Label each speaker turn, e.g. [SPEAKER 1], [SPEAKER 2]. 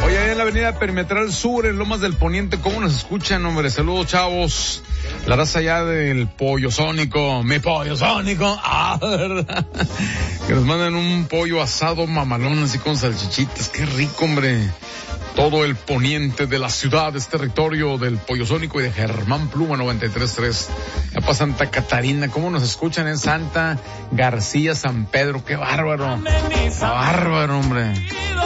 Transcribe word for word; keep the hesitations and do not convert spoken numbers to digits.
[SPEAKER 1] Oye, ahí en la avenida Perimetral Sur, en Lomas del Poniente, ¿cómo nos escuchan, hombre? Saludos, chavos. La raza allá del Pollo Sónico, mi Pollo Sónico. Ah, ¿verdad? Que nos mandan un pollo asado mamalón así con salchichitas. Qué rico, hombre. Todo el poniente de la ciudad es territorio del Pollo Sónico y de Germán Pluma noventa y tres punto tres. Ya para Santa Catarina, ¿cómo nos escuchan en Santa García, San Pedro? ¡Qué bárbaro! ¡Qué bárbaro, hombre!